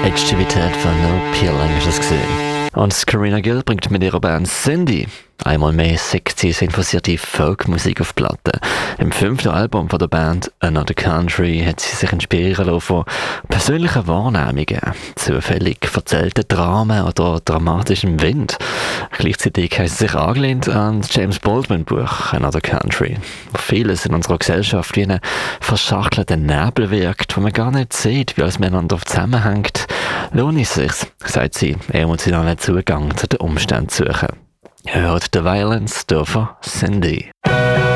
Extivität von No Peeling ist das gesehen. Und Carina Gill bringt mit ihrer Band Cindy einmal mehr sexy synthesierte Folkmusik auf die Platte. Im 5. Album von der Band Another Country hat sie sich inspirieren lassen von persönlichen Wahrnehmungen, zufällig erzählten Dramen oder dramatischem Wind. Gleichzeitig haben sie sich angelehnt an das James Baldwin-Buch Another Country, wo vieles in unserer Gesellschaft wie einen verschachtelten Nebel wirkt, wo man gar nicht sieht, wie alles miteinander zusammenhängt. Lohnt es sich, sagt sie, emotionalen Zugang zu den Umständen zu suchen. Hört The Violence hier von Cindy.